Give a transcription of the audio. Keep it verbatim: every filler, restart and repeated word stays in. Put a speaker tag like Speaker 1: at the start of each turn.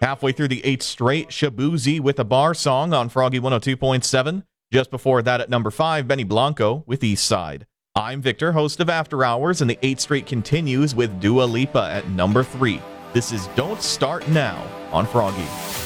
Speaker 1: Halfway through the eighth straight, Shabuzi with a bar song on Froggy one oh two point seven. Just before that at number five, Benny Blanco with East Side. I'm Victor, host of After Hours, and the eighth straight continues with Dua Lipa at number three. This is Don't Start Now on Froggy.